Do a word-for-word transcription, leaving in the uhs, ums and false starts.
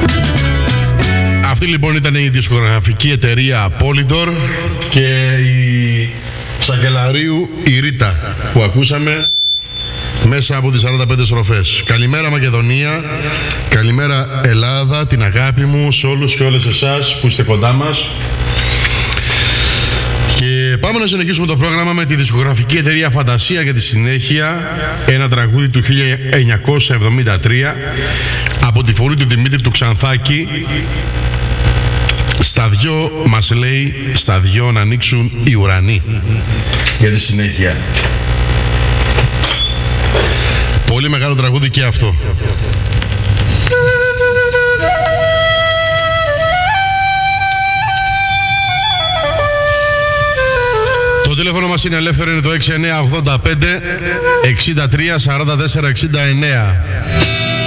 Αυτή λοιπόν ήταν η δισκογραφική εταιρεία Polydor και η Σακελαρίου η Ρίτα που ακούσαμε μέσα από τις σαράντα πέντε στροφές. Καλημέρα Μακεδονία, καλημέρα Ελλάδα, την αγάπη μου σε όλους και όλες εσάς που είστε κοντά μας. Και πάμε να συνεχίσουμε το πρόγραμμα με τη δισκογραφική εταιρεία Φαντασία για τη συνέχεια, ένα τραγούδι του χίλια εννιακόσια εβδομήντα τρία από τη φωνή του Δημήτρη του Ξανθάκη. Στα δυο μας λέει, στα δυο να ανοίξουν οι ουρανοί για τη συνέχεια. Πολύ μεγάλο τραγούδι και αυτό. Το τηλέφωνο μας είναι ελεύθερο, είναι το έξι εννιά ογδόντα πέντε εξήντα τρία σαράντα τέσσερα εξήντα εννέα.